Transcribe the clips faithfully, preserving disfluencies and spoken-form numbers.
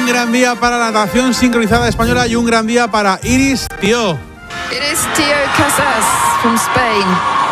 gran día para la natación sincronizada española y un gran día para Iris Tío. Iris Tío Casas, from Spain.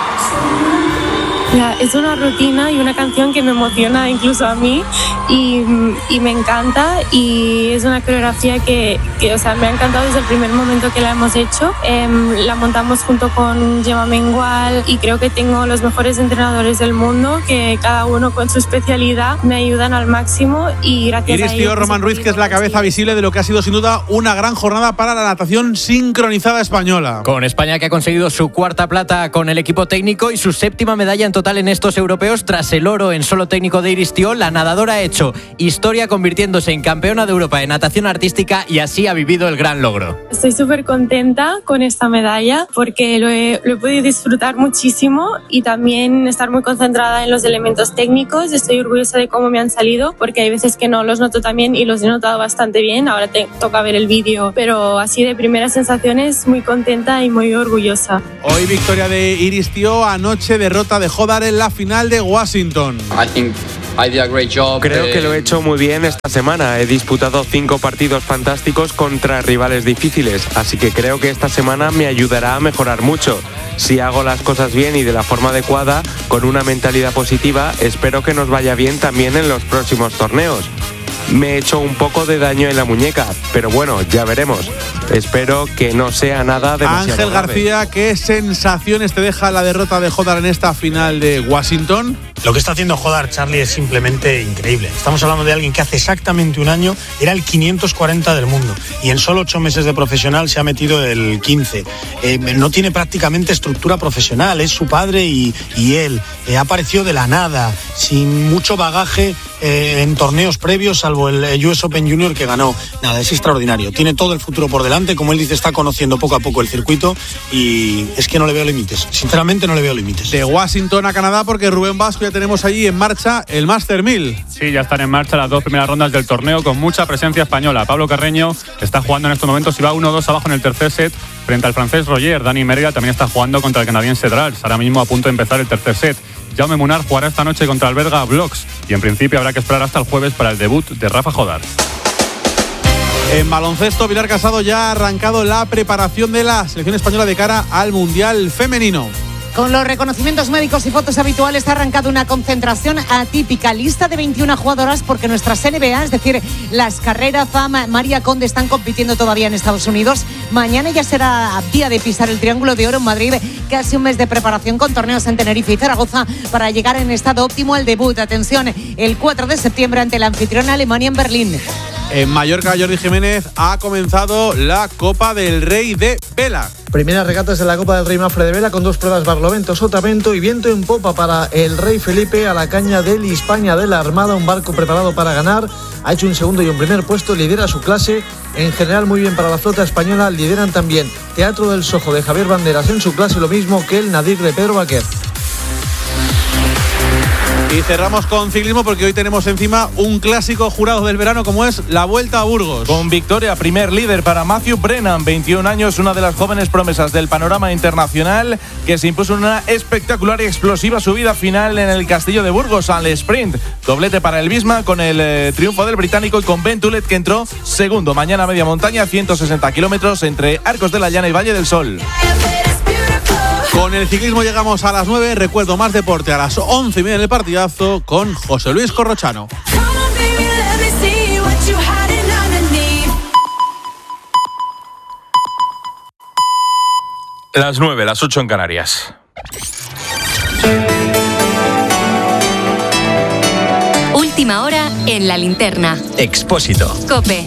Ya, es una rutina y una canción que me emociona incluso a mí y, y me encanta, y es una coreografía que, que o sea, me ha encantado desde el primer momento que la hemos hecho. Eh, la montamos junto con Gemma Mengual y creo que tengo los mejores entrenadores del mundo, que cada uno con su especialidad me ayudan al máximo, y gracias Iris a Tío, ellos Román Ruiz, que es la cabeza visible de lo que ha sido sin duda una gran jornada para la natación sincronizada española. Con España, que ha conseguido su cuarta plata con el equipo técnico y su séptima medalla en total en estos europeos. Tras el oro en solo técnico de Iris Tío, la nadadora ha hecho historia convirtiéndose en campeona de Europa de natación artística, y así ha vivido el gran logro. Estoy súper contenta con esta medalla porque lo he, lo he podido disfrutar muchísimo, y también estar muy concentrada en los elementos técnicos. Estoy orgullosa de cómo me han salido, porque hay veces que no los noto tan bien y los he notado bastante bien. Ahora te toca ver el vídeo, pero así de primeras sensaciones muy contenta y muy orgullosa. Hoy victoria de Iris Tío, anoche derrota de Hodar en la final de Washington. I think I did a great job. Creo que lo he hecho muy bien esta semana. He disputado cinco partidos fantásticos contra rivales difíciles, así que creo que esta semana me ayudará a mejorar mucho. Si hago las cosas bien y de la forma adecuada, con una mentalidad positiva, espero que nos vaya bien también en los próximos torneos. Me he hecho un poco de daño en la muñeca, pero bueno, ya veremos. Espero que no sea nada demasiado Ángel grave. García, ¿qué sensaciones te deja la derrota de Hodar en esta final de Washington? Lo que está haciendo Hodar, Charlie, es simplemente increíble. Estamos hablando de alguien que hace exactamente un año era el quinientos cuarenta del mundo y en solo ocho meses de profesional se ha metido el quince. Eh, no tiene prácticamente estructura profesional, es su padre y, y él. Eh, ha aparecido de la nada, sin mucho bagaje eh, en torneos previos, salvo el U S Open Junior que ganó. Nada, es extraordinario. Tiene todo el futuro por delante. Como él dice, está conociendo poco a poco el circuito y es que no le veo límites. Sinceramente no le veo límites. De Washington a Canadá, porque Rubén Vasco ya tenemos allí en marcha el Master mil. Sí, ya están en marcha las dos primeras rondas del torneo con mucha presencia española. Pablo Carreño está jugando en estos momentos y va uno dos abajo en el tercer set frente al francés Roger. Dani Merga también está jugando contra el canadiense Drals, ahora mismo a punto de empezar el tercer set. Jaume Munar jugará esta noche contra el belga Bloks y en principio habrá que esperar hasta el jueves para el debut de Rafa Hodar. En baloncesto, Pilar Casado ya ha arrancado la preparación de la selección española de cara al Mundial Femenino. Con los reconocimientos médicos y fotos habituales ha arrancado una concentración atípica. Lista de veintiuna jugadoras porque nuestras N B A, es decir, las Carrera, Fama, María Conde, están compitiendo todavía en Estados Unidos. Mañana ya será día de pisar el Triángulo de Oro en Madrid. Casi un mes de preparación con torneos en Tenerife y Zaragoza para llegar en estado óptimo al debut. Atención, el cuatro de septiembre ante la anfitriona Alemania en Berlín. En Mallorca, Jordi Jiménez, ha comenzado la Copa del Rey de Vela. Primeras regatas de la Copa del Rey Mafre de Vela con dos pruebas: barlovento, sotavento y viento en popa para el Rey Felipe a la caña del Hispania de la Armada, un barco preparado para ganar. Ha hecho un segundo y un primer puesto, lidera su clase. En general muy bien para la flota española. Lideran también Teatro del Sojo de Javier Banderas en su clase, lo mismo que el Nadir de Pedro Baquer. Y cerramos con ciclismo porque hoy tenemos encima un clásico jurado del verano como es la Vuelta a Burgos. Con victoria, primer líder para Matthew Brennan, veintiún años, una de las jóvenes promesas del panorama internacional, que se impuso en una espectacular y explosiva subida final en el Castillo de Burgos al sprint. Doblete para el Bisma con el eh, triunfo del británico y con Ben Tulet, que entró segundo. Mañana media montaña, ciento sesenta kilómetros entre Arcos de la Llana y Valle del Sol. Con el ciclismo llegamos a las nueve. Recuerdo más deporte a las once y media en el partidazo con José Luis Corrochano. Las nueve, las ocho en Canarias. Última hora en La Linterna. Expósito. COPE.